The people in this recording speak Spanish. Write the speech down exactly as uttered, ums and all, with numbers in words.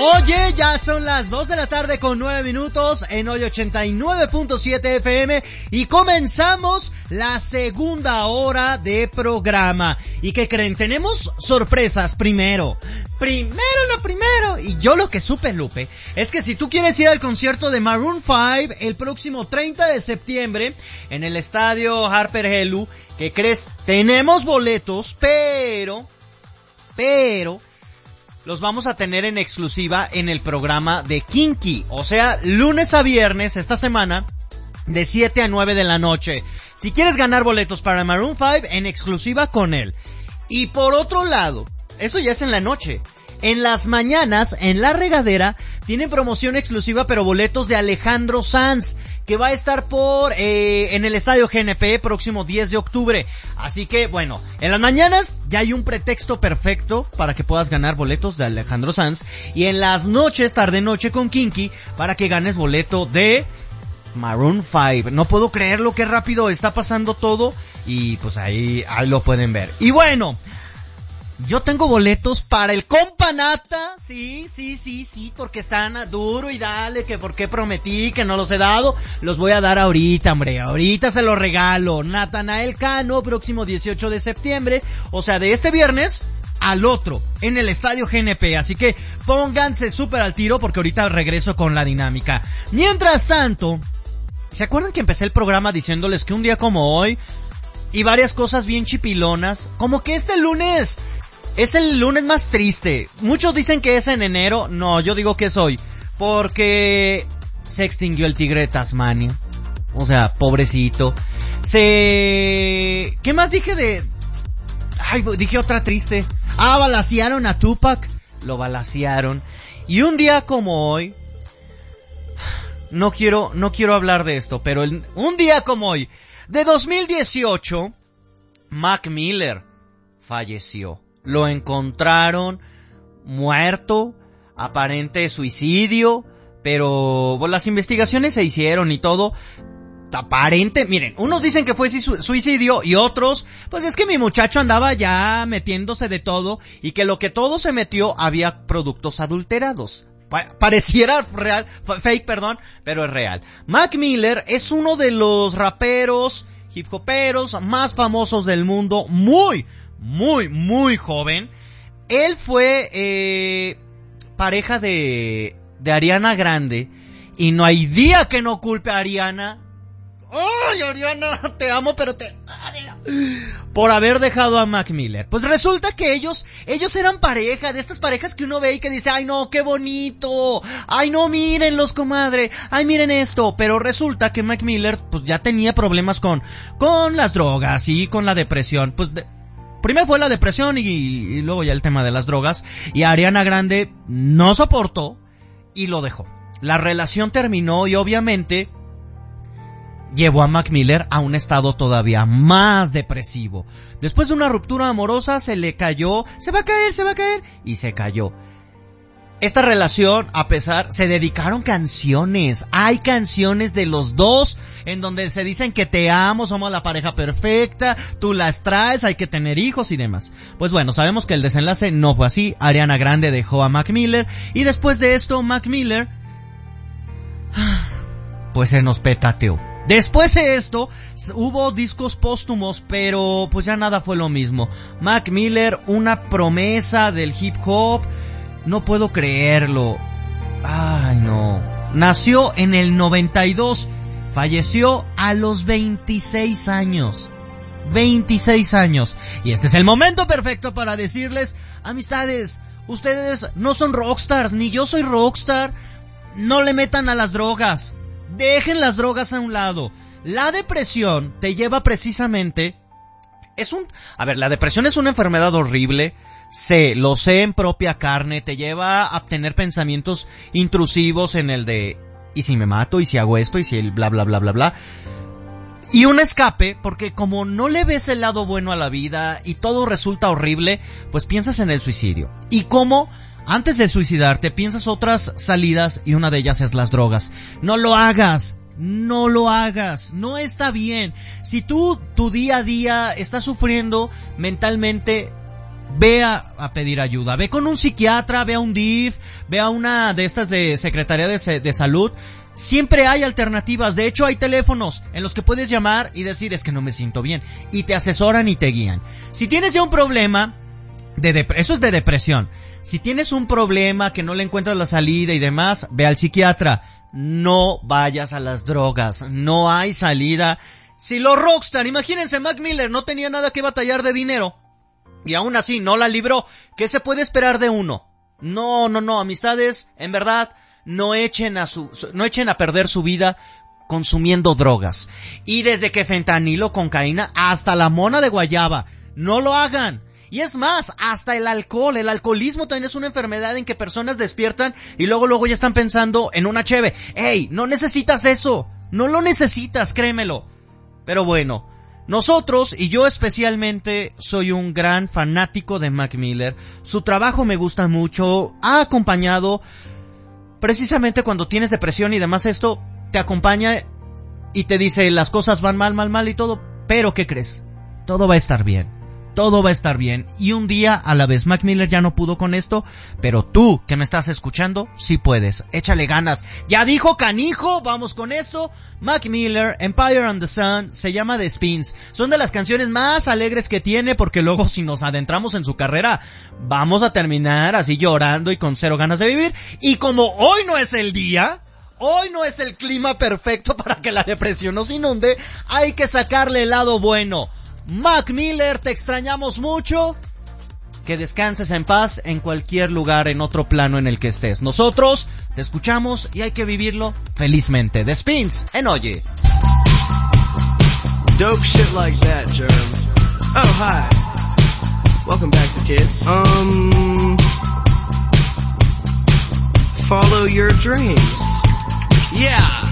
Oye, ya son las dos de la tarde con nueve minutos en hoy ochenta y nueve punto siete F M y comenzamos la segunda hora de programa. ¿Y qué creen? Tenemos sorpresas primero. Primero lo primero. Y yo lo que supe, Lupe, es que si tú quieres ir al concierto de Maroon cinco el próximo treinta de septiembre en el estadio Harper Helu, ¿qué crees? Tenemos boletos, pero, pero... los vamos a tener en exclusiva en el programa de Kinky, o sea, lunes a viernes esta semana de siete a nueve de la noche. Si quieres ganar boletos para Maroon cinco en exclusiva con él. Y por otro lado, esto ya es en la noche. En las mañanas, en La Regadera, tienen promoción exclusiva, pero boletos de Alejandro Sanz, que va a estar por eh, en el Estadio G N P próximo diez de octubre. Así que, bueno, en las mañanas ya hay un pretexto perfecto para que puedas ganar boletos de Alejandro Sanz. Y en las noches, tarde-noche con Kinky, para que ganes boleto de Maroon cinco. No puedo creer lo que rápido está pasando todo. Y pues ahí, ahí lo pueden ver. Y bueno, yo tengo boletos para el Companata, sí, sí, sí, sí, porque están a duro y dale, que porque prometí que no los he dado, los voy a dar ahorita, hombre, ahorita se los regalo. Natanael Cano, próximo dieciocho de septiembre, o sea, de este viernes al otro, en el Estadio G N P, así que pónganse súper al tiro porque ahorita regreso con la dinámica. Mientras tanto, ¿se acuerdan que empecé el programa diciéndoles que un día como hoy, y varias cosas bien chipilonas, como que este lunes es el lunes más triste? Muchos dicen que es en enero. No, yo digo que es hoy, porque se extinguió el tigre de Tasmania. O sea, pobrecito. Se... ¿Qué más dije de...? Ay, dije otra triste. Ah, balacearon a Tupac. Lo balacearon. Y un día como hoy... No quiero, no quiero hablar de esto, pero el... un día como hoy, de dos mil dieciocho, Mac Miller falleció. Lo encontraron muerto, aparente suicidio, pero bueno, las investigaciones se hicieron y todo. Aparente, miren, unos dicen que fue suicidio y otros, pues es que mi muchacho andaba ya metiéndose de todo y que lo que todo se metió había productos adulterados. Pa- pareciera real, fake, perdón, pero es real. Mac Miller es uno de los raperos, hip hoperos más famosos del mundo, muy Muy, muy joven. Él fue eh, pareja de, de Ariana Grande. Y no hay día que no culpe a Ariana. ¡Ay, Ariana! Te amo, pero te... por haber dejado a Mac Miller. Pues resulta que ellos, ellos eran pareja, de estas parejas que uno ve y que dice, ¡ay no, qué bonito! ¡Ay no, mírenlos, comadre! ¡Ay, miren esto! Pero resulta que Mac Miller, pues ya tenía problemas con, con las drogas y con la depresión. Pues... De, primero fue la depresión y, y luego ya el tema de las drogas. Y Ariana Grande no soportó y lo dejó. La relación terminó y obviamente llevó a Mac Miller a un estado todavía más depresivo. Después de una ruptura amorosa se le cayó, se va a caer, se va a caer y se cayó. Esta relación, a pesar, se dedicaron canciones. Hay canciones de los dos en donde se dicen que te amo, somos la pareja perfecta, tú las traes, hay que tener hijos y demás. Pues bueno, sabemos que el desenlace no fue así. Ariana Grande dejó a Mac Miller y después de esto Mac Miller pues se nos petateó. Después de esto hubo discos póstumos, pero pues ya nada fue lo mismo. Mac Miller, una promesa del hip hop. No puedo creerlo. Ay, no. Nació en el noventa y dos. Falleció a los veintiséis años. veintiséis años. Y este es el momento perfecto para decirles, amistades, ustedes no son rockstars, ni yo soy rockstar. No le metan a las drogas. Dejen las drogas a un lado. La depresión te lleva precisamente... Es un... A ver, la depresión es una enfermedad horrible. Sé, lo sé en propia carne, te lleva a tener pensamientos intrusivos en el de, ¿y si me mato? ¿Y si hago esto? ¿Y si el bla bla bla bla bla? Y un escape, porque como no le ves el lado bueno a la vida y todo resulta horrible, pues piensas en el suicidio. Y como antes de suicidarte piensas otras salidas y una de ellas es las drogas. No lo hagas. No lo hagas, no está bien. Si tú, tu día a día estás sufriendo mentalmente, ve a, a pedir ayuda, ve con un psiquiatra, ve a un D I F, ve a una de estas de Secretaría de, de Salud. Siempre hay alternativas, de hecho hay teléfonos en los que puedes llamar y decir es que no me siento bien, y te asesoran y te guían. Si tienes ya un problema, de dep- eso es de depresión, si tienes un problema que no le encuentras la salida y demás, ve al psiquiatra, no vayas a las drogas, no hay salida. Si los rockstar, imagínense, Mac Miller no tenía nada que batallar de dinero, y aún así no la libró, ¿qué se puede esperar de uno? No, no, no, amistades, en verdad, no echen a su, no echen a perder su vida consumiendo drogas. Y desde que fentanilo, cocaína, hasta la mona de guayaba, no lo hagan. Y es más, hasta el alcohol, el alcoholismo también es una enfermedad en que personas despiertan y luego luego ya están pensando en una cheve. ¡Ey! No necesitas eso, no lo necesitas, créemelo. Pero bueno, nosotros, y yo especialmente, soy un gran fanático de Mac Miller. Su trabajo me gusta mucho, ha acompañado, precisamente cuando tienes depresión y demás, esto te acompaña y te dice las cosas van mal, mal, mal y todo, pero ¿qué crees? Todo va a estar bien, todo va a estar bien, y un día a la vez. Mac Miller ya no pudo con esto, pero tú que me estás escuchando, sí puedes, échale ganas. Ya dijo Canijo, vamos con esto. Mac Miller, Empire and the Sun, se llama The Spins, son de las canciones más alegres que tiene, porque luego si nos adentramos en su carrera, vamos a terminar así llorando y con cero ganas de vivir, y como hoy no es el día, hoy no es el clima perfecto para que la depresión nos inunde, hay que sacarle el lado bueno. Mac Miller, te extrañamos mucho. Que descanses en paz en cualquier lugar, en otro plano en el que estés. Nosotros te escuchamos y hay que vivirlo felizmente. The Spins en Oye. Dope shit like that, Germ. Oh, hi. Welcome back to Kids. Um, follow your dreams. Yeah.